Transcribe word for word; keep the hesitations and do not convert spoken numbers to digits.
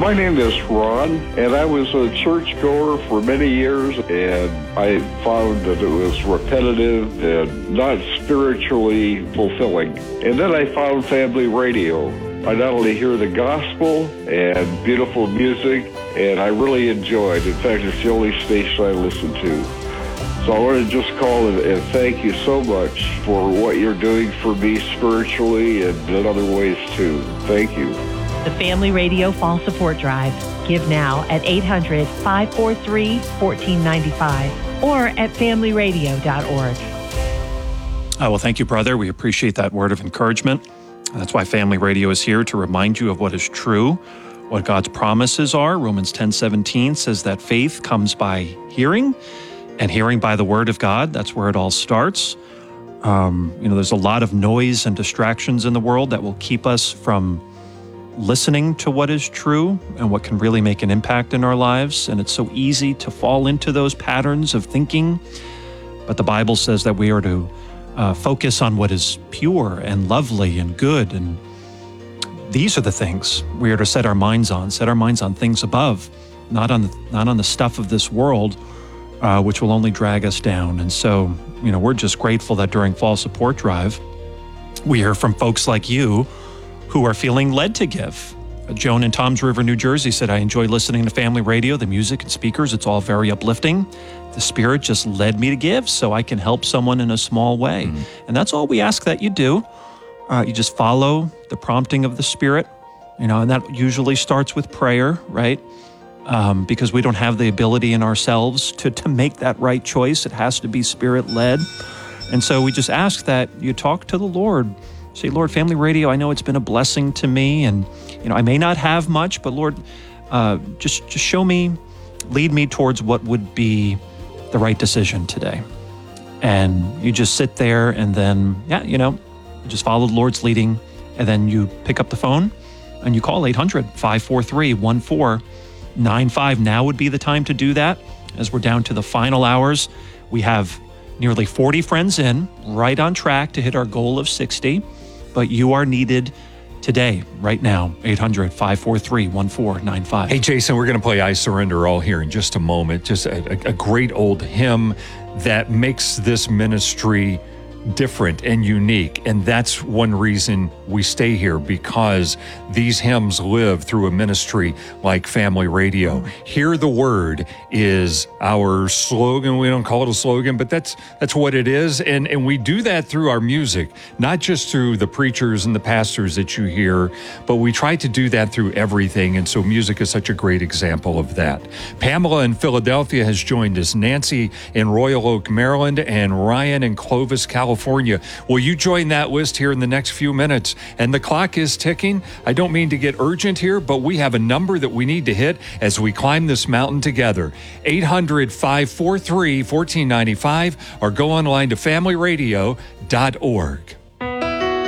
My name is Ron, and I was a churchgoer for many years, and I found that it was repetitive and not spiritually fulfilling. And then I found Family Radio. I not only hear the gospel and beautiful music, and I really enjoy it. In fact, it's the only station I listen to. So I want to just call and, and thank you so much for what you're doing for me spiritually and in other ways too. Thank you. The Family Radio Fall Support Drive. Give now at eight hundred, five four three, one four nine five or at family radio dot org. Oh, well, thank you, brother. We appreciate that word of encouragement. That's why Family Radio is here, to remind you of what is true, what God's promises are. Romans ten seventeen says that faith comes by hearing, and hearing by the word of God. That's where it all starts. Um, you know, there's a lot of noise and distractions in the world that will keep us from listening to what is true and what can really make an impact in our lives. And it's so easy to fall into those patterns of thinking. But the Bible says that we are to uh, focus on what is pure and lovely and good. And these are the things we are to set our minds on, set our minds on things above, not on the, not on the stuff of this world, uh, which will only drag us down. And so, you know, we're just grateful that during Fall Support Drive, we hear from folks like you who are feeling led to give. Joan in Toms River, New Jersey said, I enjoy listening to Family Radio, the music and speakers. It's all very uplifting. The Spirit just led me to give so I can help someone in a small way. Mm-hmm. And that's all we ask that you do. Uh, you just follow the prompting of the Spirit, you know, and that usually starts with prayer, right? Um, because we don't have the ability in ourselves to, to make that right choice. It has to be Spirit-led. And so we just ask that you talk to the Lord. Say, Lord, Family Radio, I know it's been a blessing to me, and you know I may not have much, but Lord, uh, just just show me, lead me towards what would be the right decision today. And you just sit there, and then yeah, you know, just follow the Lord's leading, and then you pick up the phone and you call eight hundred, five four three, one four nine five. Now would be the time to do that, as we're down to the final hours. We have nearly forty friends in, right on track to hit our goal of sixty. But you are needed today, right now, eight hundred, five four three, one four nine five. Hey, Jason, we're going to play I Surrender All here in just a moment. Just a, a, a great old hymn that makes this ministry different and unique. And that's one reason we stay here, because these hymns live through a ministry like Family Radio. Hear the Word is our slogan. We don't call it a slogan, but that's that's what it is. And, and we do that through our music, not just through the preachers and the pastors that you hear, but we try to do that through everything. And so music is such a great example of that. Pamela in Philadelphia has joined us, Nancy in Royal Oak, Maryland, and Ryan in Clovis, California. California. Will you join that list here in the next few minutes? And the clock is ticking. I don't mean to get urgent here, but we have a number that we need to hit as we climb this mountain together. eight hundred, five four three, one four nine five or go online to family radio dot org.